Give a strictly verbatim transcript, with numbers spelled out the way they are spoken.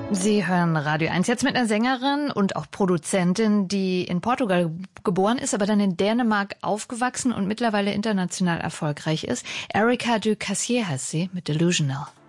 Sie hören Radio eins jetzt mit einer Sängerin und auch Produzentin, die in Portugal geboren ist, aber dann in Dänemark aufgewachsen und mittlerweile international erfolgreich ist. Erika du Cassier heißt sie mit Delusional.